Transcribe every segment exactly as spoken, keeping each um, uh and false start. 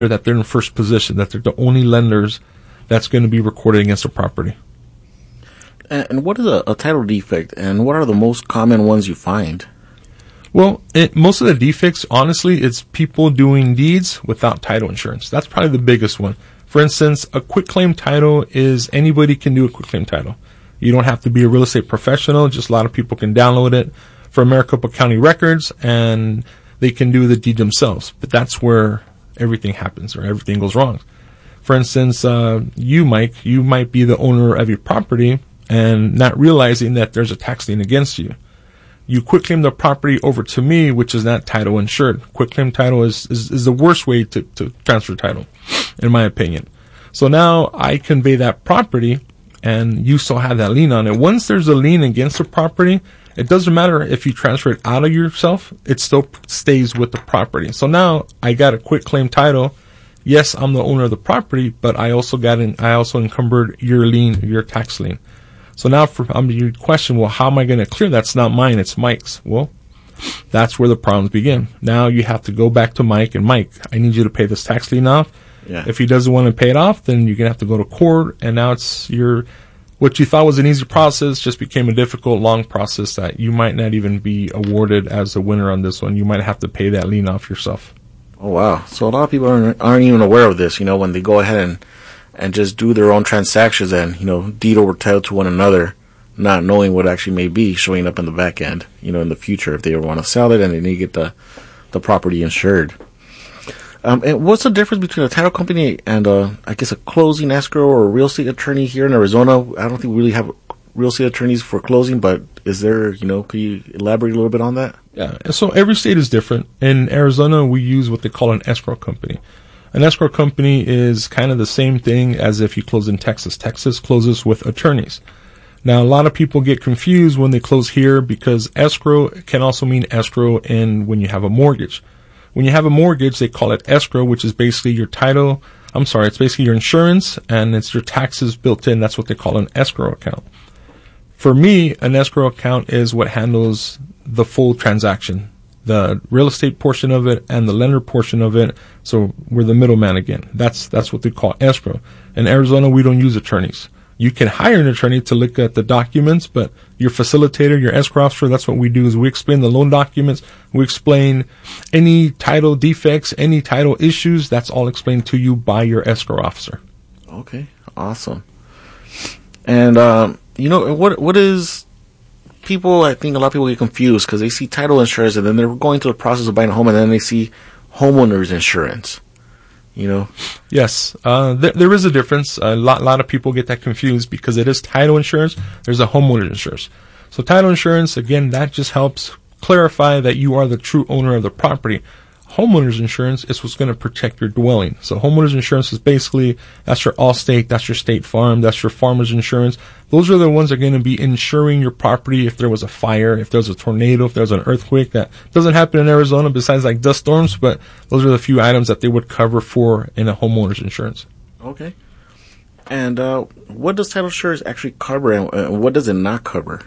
that they're in first position, that they're the only lenders that's going to be recorded against the property. And, and what is a, a title defect, and what are the most common ones you find? Well, it, most of the defects, honestly, it's people doing deeds without title insurance. That's probably the biggest one. For instance, a quitclaim title is anybody can do a quitclaim title. You don't have to be a real estate professional. Just a lot of people can download it from Maricopa County Records, and they can do the deed themselves. But that's where everything happens or everything goes wrong. For instance, uh, you, Mike, you might be the owner of your property and not realizing that there's a tax lien against you. You quitclaim the property over to me, which is not title insured. Quitclaim title is, is, is the worst way to, to transfer title, in my opinion. So now I convey that property, and you still have that lien on it. Once there's a lien against the property, it doesn't matter if you transfer it out of yourself, it still stays with the property. So now I got a quitclaim title. Yes, I'm the owner of the property, but I also got an, I also encumbered your lien, your tax lien. So now for um, your question, well, how am I going to clear? That's not mine, it's Mike's. Well, that's where the problems begin. Now you have to go back to Mike and Mike, I need you to pay this tax lien off. Yeah. If he doesn't want to pay it off, then you're going to have to go to court, and now it's your, what you thought was an easy process just became a difficult, long process that you might not even be awarded as a winner on this one. You might have to pay that lien off yourself. Oh, wow. So a lot of people aren't, aren't even aware of this, you know, when they go ahead and and just do their own transactions and, you know, deed over title to one another, not knowing what actually may be showing up in the back end, you know, in the future if they ever want to sell it and they need to get the, the property insured. Um, and what's the difference between a title company and, uh, I guess, a closing escrow or a real estate attorney here in Arizona? I don't think we really have real estate attorneys for closing, but is there, you know, could you elaborate a little bit on that? Yeah, so every state is different. In Arizona, we use what they call an escrow company. An escrow company is kind of the same thing as if you close in Texas. Texas closes with attorneys. Now, a lot of people get confused when they close here because escrow can also mean escrow in when you have a mortgage. When you have a mortgage, they call it escrow, which is basically your title. I'm sorry, it's basically your insurance and it's your taxes built in. That's what they call an escrow account. For me, an escrow account is what handles the full transaction, the real estate portion of it and the lender portion of it. So we're the middleman again. That's that's what they call escrow. In Arizona, we don't use attorneys. You can hire an attorney to look at the documents, but your facilitator, your escrow officer, that's what we do is we explain the loan documents. We explain any title defects, any title issues. That's all explained to you by your escrow officer. Okay, awesome. And, um, you know, what what is... People, I think a lot of people get confused because they see title insurance and then they're going through the process of buying a home and then they see homeowners insurance, you know? Yes, uh, th- there is a difference. A lot, lot of people get that confused because it is title insurance. There's a homeowner insurance. So title insurance, again, that just helps clarify that you are the true owner of the property. Homeowners insurance is what's going to protect your dwelling. So homeowners insurance is basically, that's your Allstate, that's your State Farm, that's your farmer's insurance. Those are the ones that are going to be insuring your property if there was a fire, if there's a tornado, if there's an earthquake. That doesn't happen in Arizona besides like dust storms, but those are the few items that they would cover for in a homeowner's insurance. Okay. And uh, what does title insurance actually cover and uh, what does it not cover?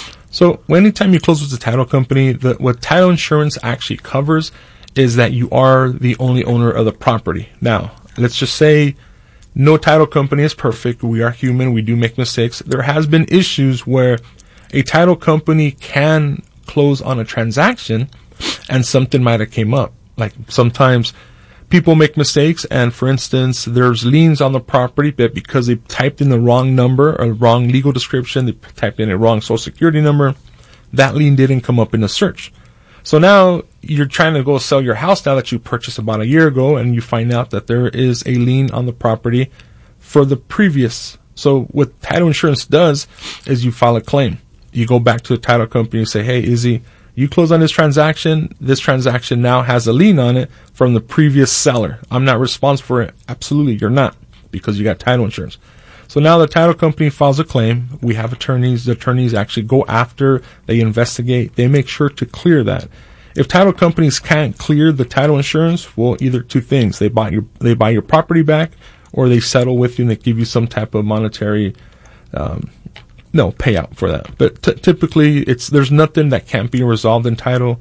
So anytime you close with the title company, the, what title insurance actually covers is that you are the only owner of the property. Now, let's just say no title company is perfect. We are human. We do make mistakes. There has been issues where a title company can close on a transaction and something might have came up. Like sometimes people make mistakes and, for instance, there's liens on the property, but because they typed in the wrong number or wrong legal description, they typed in a wrong social security number, that lien didn't come up in the search. So now you're trying to go sell your house now that you purchased about a year ago and you find out that there is a lien on the property for the previous. So what title insurance does is you file a claim. You go back to the title company and say, hey, Izzy, you close on this transaction. This transaction now has a lien on it from the previous seller. I'm not responsible for it. Absolutely, you're not because you got title insurance. So now the title company files a claim. We have attorneys. The attorneys actually go after, they investigate, they make sure to clear that. If title companies can't clear the title insurance, well, either two things. They buy your, they buy your property back or they settle with you and they give you some type of monetary, um, no, payout for that. But t- typically it's, there's nothing that can't be resolved in title.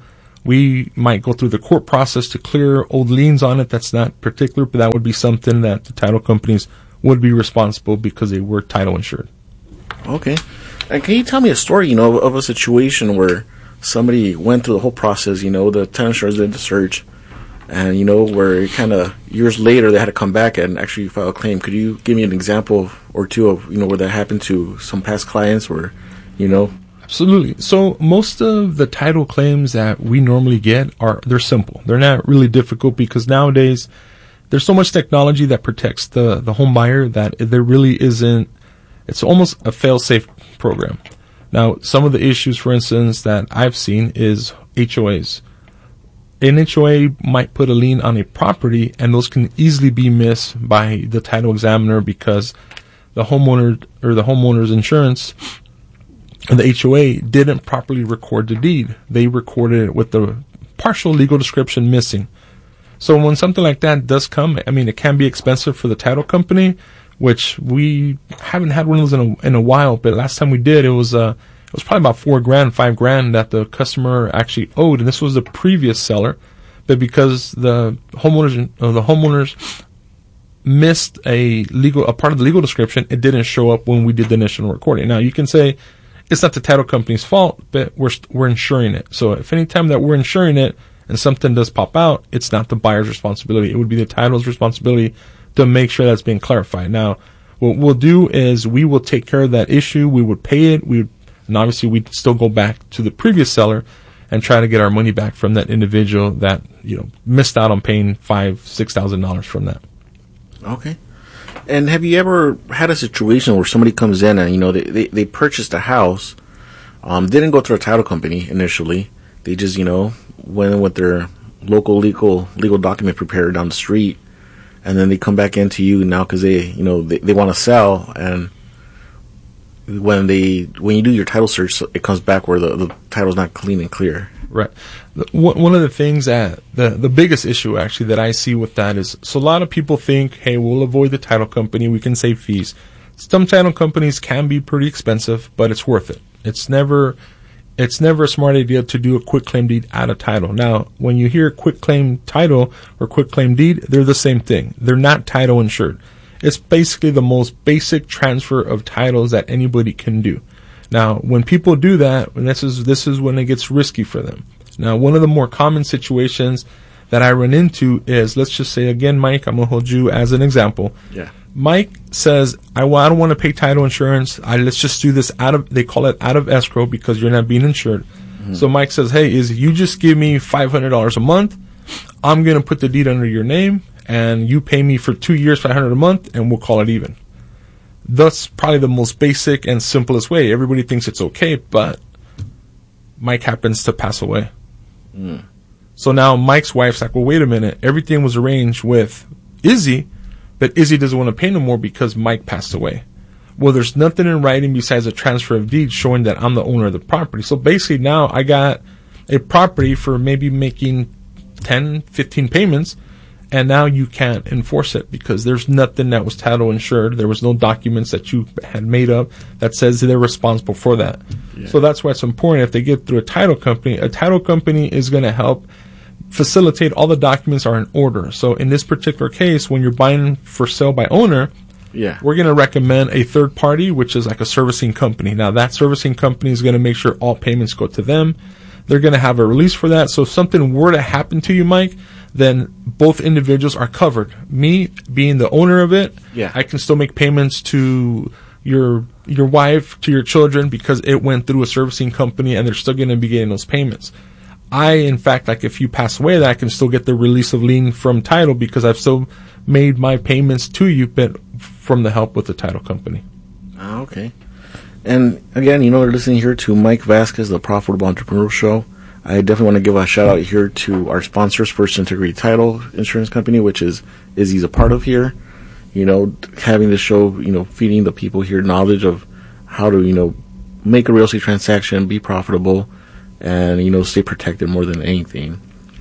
We might go through the court process to clear old liens on it. That's not particular, but that would be something that the title companies would be responsible because they were title insured. Okay. And can you tell me a story, you know, of a situation where somebody went through the whole process, you know, the title insurance did the search, and, you know, where kind of years later they had to come back and actually file a claim. Could you give me an example or two of, you know, where that happened to some past clients or, you know? Absolutely. So most of the title claims that we normally get are, they're simple. They're not really difficult because nowadays there's so much technology that protects the, the home buyer that there really isn't, it's almost a fail-safe program. Now, some of the issues, for instance, that I've seen is H O As. An H O A might put a lien on a property, and those can easily be missed by the title examiner because the homeowner or the homeowner's insurance and the H O A didn't properly record the deed. They recorded it with the partial legal description missing. So when something like that does come, I mean, it can be expensive for the title company, which we haven't had one of those in a, in a while. But last time we did, it was uh, it was probably about four grand, five grand that the customer actually owed, and this was the previous seller. But because the homeowners, uh, the homeowners missed a legal a part of the legal description, it didn't show up when we did the initial recording. Now you can say it's not the title company's fault, but we're we're insuring it. So if any time that we're insuring it and something does pop out, it's not the buyer's responsibility. It would be the title's responsibility to make sure that's being clarified. Now, what we'll do is we will take care of that issue. We would pay it. We would, and obviously we'd still go back to the previous seller and try to get our money back from that individual that, you know, missed out on paying five, six thousand dollars from that. Okay. And have you ever had a situation where somebody comes in and, you know, they, they, they purchased a house, um, didn't go through a title company initially. They just, you know, went in with their local legal legal document preparer down the street, and then they come back into you now because they, you know, they, they want to sell, and when they when you do your title search, it comes back where the, the title's not clean and clear. Right. The, one of the things that the the biggest issue actually that I see with that is, so a lot of people think, hey, we'll avoid the title company, we can save fees. Some title companies can be pretty expensive, but it's worth it. It's never it's never a smart idea to do a quick claim deed out of title. Now, when you hear quick claim title or quick claim deed, they're the same thing. They're not title insured. It's basically the most basic transfer of titles that anybody can do. Now, when people do that, and this is this is when it gets risky for them. Now, one of the more common situations that I run into is, let's just say again, Mike, I'm gonna hold you as an example. Yeah. Mike says, I, I don't want to pay title insurance. I, let's just do this out of, they call it out of escrow because you're not being insured. Mm-hmm. So Mike says, hey, is you just give me five hundred dollars a month. I'm going to put the deed under your name, and you pay me for two years, five hundred dollars a month, and we'll call it even. That's probably the most basic and simplest way. Everybody thinks it's okay, but Mike happens to pass away. Mm. So now Mike's wife's like, well, wait a minute. Everything was arranged with Izzy, but Izzy doesn't want to pay no more because Mike passed away. Well, there's nothing in writing besides a transfer of deeds showing that I'm the owner of the property. So basically now I got a property for maybe making ten, fifteen payments, and now you can't enforce it because there's nothing that was title insured. There was no documents that you had made up that says they're responsible for that. Yeah. So that's why it's important if they get through a title company. A title company is going to help facilitate all the documents are in order. So in this particular case, when you're buying for sale by owner, yeah, we're going to recommend a third party, which is like a servicing company. Now that servicing company is going to make sure all payments go to them. They're going to have a release for that. So if something were to happen to you, Mike, then both individuals are covered. Me being the owner of it, yeah, I can still make payments to your your wife, to your children, because it went through a servicing company and they're still going to be getting those payments. I, in fact, like if you pass away, that I can still get the release of lien from title because I've still made my payments to you, but from the help with the title company. Oh, okay. And again, you know, we're listening here to Mike Vasquez, the Profitable Entrepreneur Show. I definitely want to give a shout out here to our sponsors, First Integrity Title Insurance Company, which is Izzy's a part of here. You know, having the show, you know, feeding the people here knowledge of how to, you know, make a real estate transaction, be profitable, and, you know, stay protected more than anything.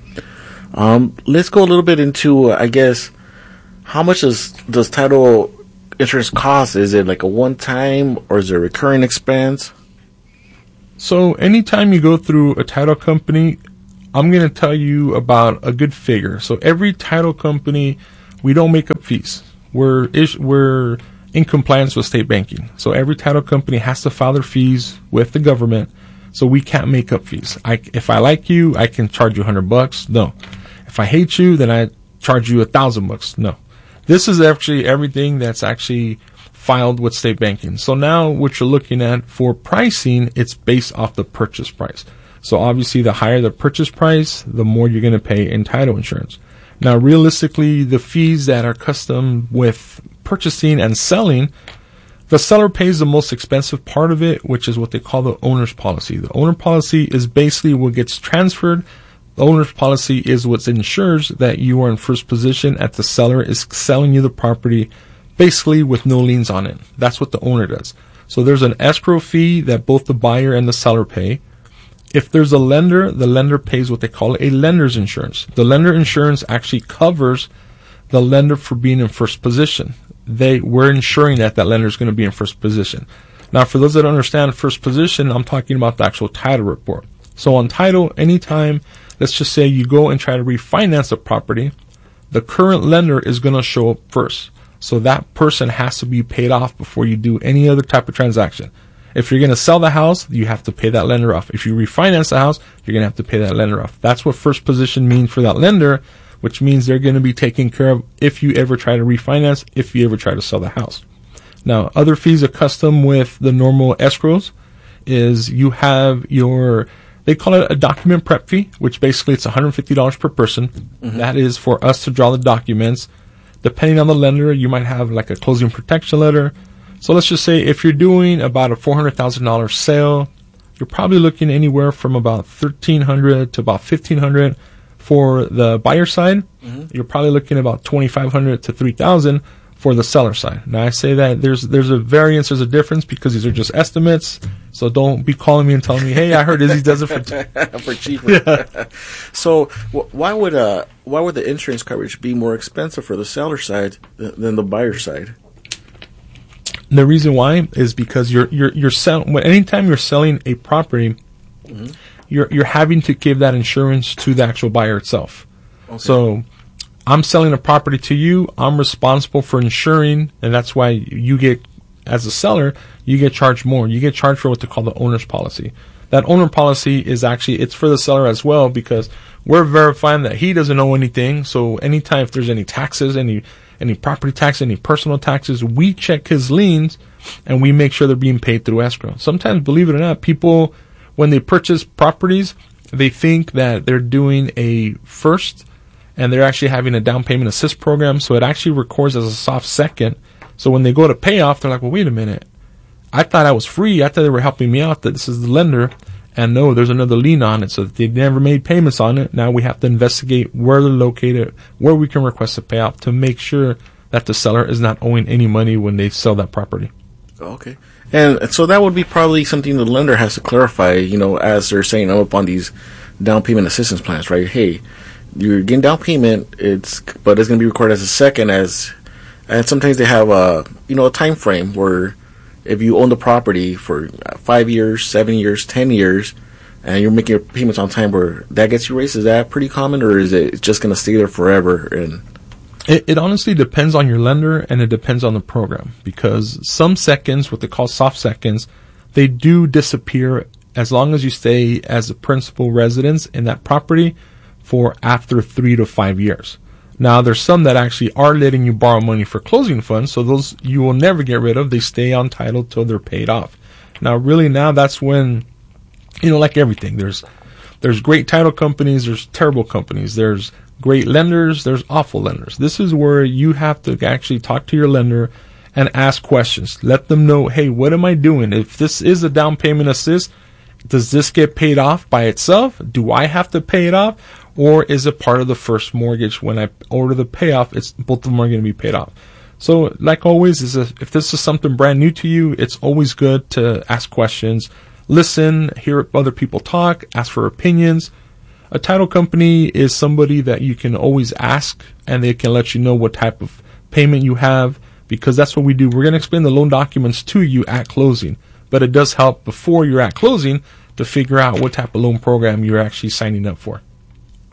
Um, let's go a little bit into, uh, I guess, how much does, does title insurance cost? Is it like a one-time or is it a recurring expense? So anytime you go through a title company, I'm going to tell you about a good figure. So every title company, we don't make up fees. We're is, we're in compliance with state banking. So every title company has to file their fees with the government. So we can't make up fees. I, if I like you, I can charge you a hundred bucks. No. If I hate you, then I charge you a thousand bucks. No. This is actually everything that's actually filed with state banking. So now what you're looking at for pricing, it's based off the purchase price. So obviously the higher the purchase price, the more you're going to pay in title insurance. Now realistically, the fees that are custom with purchasing and selling, the seller pays the most expensive part of it, which is what they call the owner's policy. The owner policy is basically what gets transferred. The owner's policy is what ensures that you are in first position at the seller is selling you the property basically with no liens on it. That's what the owner does. So there's an escrow fee that both the buyer and the seller pay. If there's a lender, the lender pays what they call a lender's insurance. The lender insurance actually covers the lender for being in first position. They we're ensuring that that lender is going to be in first position. Now, for those that don't understand first position, I'm talking about the actual title report. So on title, anytime, let's just say you go and try to refinance a property, the current lender is going to show up first. So that person has to be paid off before you do any other type of transaction. If you're going to sell the house, you have to pay that lender off. If you refinance the house, you're going to have to pay that lender off. That's what first position means for that lender, which means they're going to be taken care of if you ever try to refinance, if you ever try to sell the house. Now, other fees are custom with the normal escrows is you have your, they call it a document prep fee, which basically it's one hundred fifty dollars per person. Mm-hmm. That is for us to draw the documents. Depending on the lender, you might have like a closing protection letter. So let's just say if you're doing about a four hundred thousand dollars sale, you're probably looking anywhere from about thirteen hundred dollars to about fifteen hundred dollars for the buyer side. Mm-hmm. You're probably looking about twenty-five hundred dollars to three thousand dollars for the seller side. Now I say that there's there's a variance, there's a difference because these are just estimates. So don't be calling me and telling me, "Hey, I heard Izzy does it for t- for cheaper." Yeah. So wh- why would uh why would the insurance coverage be more expensive for the seller side th- than the buyer side? The reason why is because you're you're you're selling. Anytime you're selling a property, mm-hmm. you're you're having to give that insurance to the actual buyer itself. Okay. So, I'm selling a property to you. I'm responsible for insuring, and that's why you get, as a seller, you get charged more. You get charged for what they call the owner's policy. That owner policy is actually it's for the seller as well because we're verifying that he doesn't owe anything. So anytime if there's any taxes, any any property tax, any personal taxes, we check his liens and we make sure they're being paid through escrow. Sometimes, believe it or not, people, when they purchase properties, they think that they're doing a first and they're actually having a down payment assist program. So it actually records as a soft second. So when they go to pay off, they're like, well, wait a minute. I thought I was free. I thought they were helping me out, that this is the lender. And no, there's another lien on it. So they never made payments on it. Now we have to investigate where they're located, where we can request a payoff to make sure that the seller is not owing any money when they sell that property. Okay. And so that would be probably something the lender has to clarify, you know, as they're saying up on these down payment assistance plans, right? Hey, you're getting down payment, it's but it's going to be recorded as a second as, and sometimes they have a, you know, a time frame where if you own the property for five years, seven years, ten years, and you're making your payments on time, where that gets you raised, is that pretty common, or is it just going to stay there forever? And it, it honestly depends on your lender, and it depends on the program, because some seconds, what they call soft seconds, they do disappear as long as you stay as a principal residence in that property for after three to five years. Now, there's some that actually are letting you borrow money for closing funds, so those you will never get rid of. They stay on title till they're paid off. Now, really now, that's when, you know, like everything, there's there's great title companies, there's terrible companies, there's great lenders, there's awful lenders. This is where you have to actually talk to your lender and ask questions. Let them know, hey, what am I doing? If this is a down payment assist, does this get paid off by itself? Do I have to pay it off? Or is it part of the first mortgage? When I order the payoff, it's both of them are going to be paid off. So, like always, is a, if this is something brand new to you, it's always good to ask questions, listen, hear other people talk, ask for opinions. A title company is somebody that you can always ask, and they can let you know what type of payment you have, because that's what we do. We're going to explain the loan documents to you at closing, but it does help before you're at closing to figure out what type of loan program you're actually signing up for.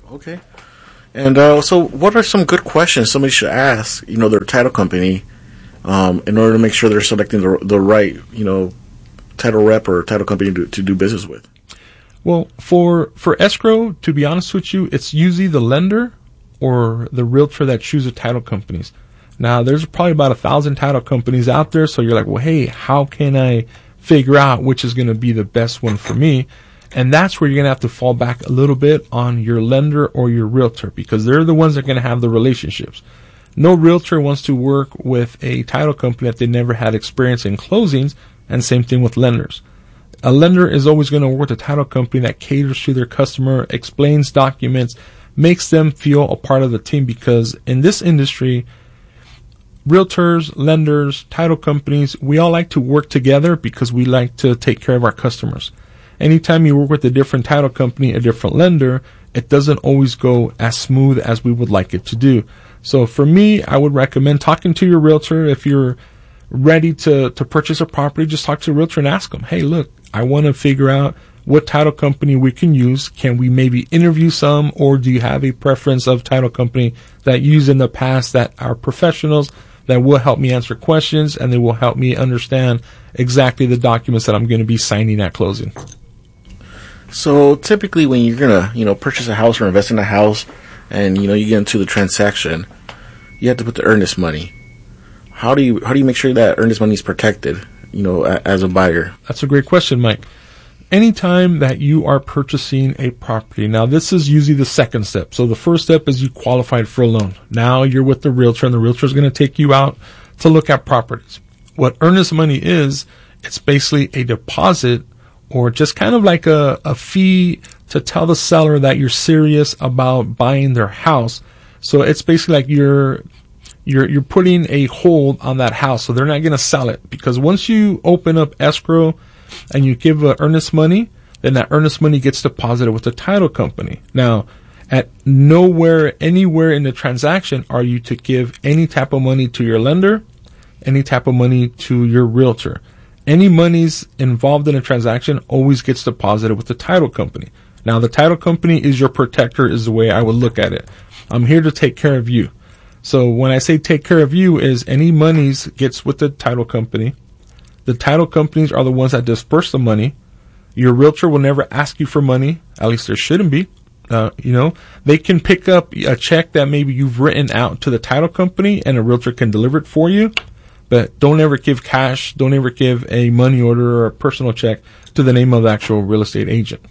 Okay. And uh, so, what are some good questions somebody should ask, you know, their title company, um, in order to make sure they're selecting the the right, you know, title rep or title company to, to do business with? Well, for for escrow, to be honest with you, it's usually the lender or the realtor that choose the title companies. Now, there's probably about a thousand title companies out there, so you're like, well, hey, how can I figure out which is going to be the best one for me? And that's where you're going to have to fall back a little bit on your lender or your realtor, because they're the ones that are going to have the relationships. No realtor wants to work with a title company that they never had experience in closings, and same thing with lenders. A lender is always going to work with a title company that caters to their customer, explains documents, makes them feel a part of the team, because in this industry, realtors, lenders, title companies, we all like to work together because we like to take care of our customers. Anytime you work with a different title company, a different lender, it doesn't always go as smooth as we would like it to do. So for me, I would recommend talking to your realtor. If you're ready to, to purchase a property, just talk to a realtor and ask them, hey, look, I want to figure out what title company we can use. Can we maybe interview some, or do you have a preference of title company that you used in the past that are professionals that will help me answer questions, and they will help me understand exactly the documents that I'm going to be signing at closing? So typically when you're going to, you know, purchase a house or invest in a house, and, you know, you get into the transaction, you have to put the earnest money. How do you, how do you make sure that earnest money is protected, you know, a, as a buyer? That's a great question, Mike. Anytime that you are purchasing a property, now this is usually the second step. So the first step is you qualified for a loan. Now you're with the realtor, and the realtor is going to take you out to look at properties. What earnest money is, it's basically a deposit, or just kind of like a, a fee to tell the seller that you're serious about buying their house. So it's basically like you're you're you're putting a hold on that house, so they're not going to sell it. Because once you open up escrow and you give uh, earnest money, then that earnest money gets deposited with the title company. Now, at nowhere, anywhere in the transaction are you to give any type of money to your lender, any type of money to your realtor. Any monies involved in a transaction always gets deposited with the title company. Now, the title company is your protector, is the way I would look at it. I'm here to take care of you. So when I say take care of you, is any monies gets with the title company. The title companies are the ones that disperse the money. Your realtor will never ask you for money. At least there shouldn't be. Uh, you know, they can pick up a check that maybe you've written out to the title company, and a realtor can deliver it for you. But don't ever give cash. Don't ever give a money order or a personal check to the name of the actual real estate agent.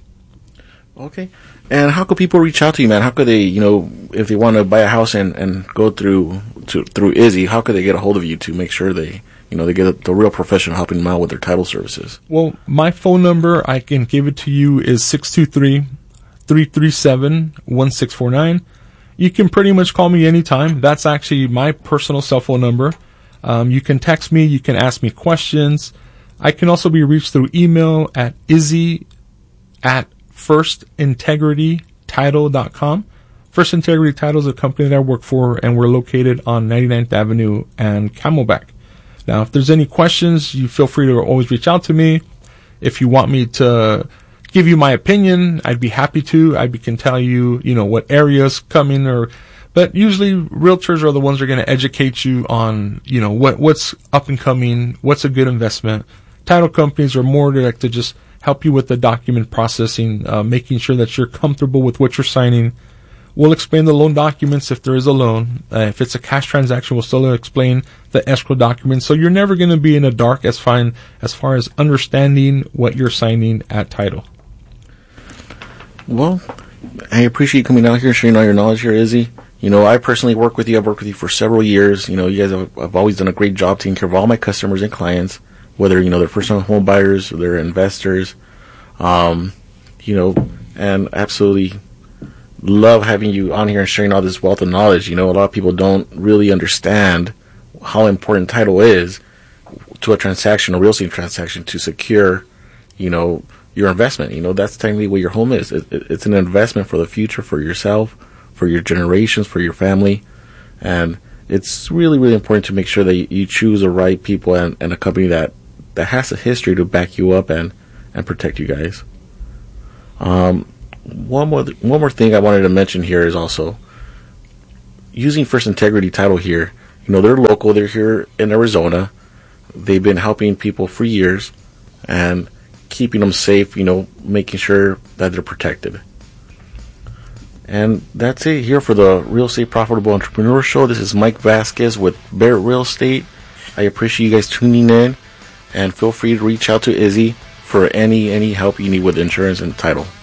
Okay. And how could people reach out to you, man? How could they, you know, if they want to buy a house and, and go through to, through Izzy, how could they get a hold of you to make sure they, you know, they get the real professional helping them out with their title services? Well, my phone number, I can give it to you, is six two three, three three seven, one six four nine. You can pretty much call me anytime. That's actually my personal cell phone number. Um, you can text me. You can ask me questions. I can also be reached through email at izzy at first integrity title dot com. First Integrity Title is a company that I work for, and we're located on ninety-ninth Avenue and Camelback. Now, if there's any questions, you feel free to always reach out to me. If you want me to give you my opinion, I'd be happy to. I can tell you, you know, what areas coming, or, but usually realtors are the ones that are going to educate you on, you know, what, what's up and coming, what's a good investment. Title companies are more to, like, to just help you with the document processing, uh, making sure that you're comfortable with what you're signing. We'll explain the loan documents if there is a loan. Uh, if it's a cash transaction, we'll still explain the escrow documents. So you're never going to be in the dark as fine as far as understanding what you're signing at title. Well, I appreciate you coming out here, sharing all your knowledge here, Izzy. You know, I personally work with you. I've worked with you for several years. You know, you guys have, have always done a great job taking care of all my customers and clients, whether, you know, they're first-time home buyers or they're investors. Um, you know, and absolutely love having you on here and sharing all this wealth of knowledge. You know, a lot of people don't really understand how important title is to a transaction, a real estate transaction, to secure, you know, your investment. You know, that's technically what your home is. It, it, it's an investment for the future, for yourself, for your generations, for your family. And it's really, really important to make sure that you, you choose the right people and, and a company that, that has a history to back you up and, and protect you guys. Um, one more one more thing I wanted to mention here is also using First Integrity Title here. You know, they're local. They're here in Arizona. They've been helping people for years and keeping them safe, you know, making sure that they're protected. And that's it here for the Real Estate Profitable Entrepreneur Show. This is Mike Vasquez with Barrett Real Estate. I appreciate you guys tuning in, and feel free to reach out to Izzy for any any help you need with insurance and title.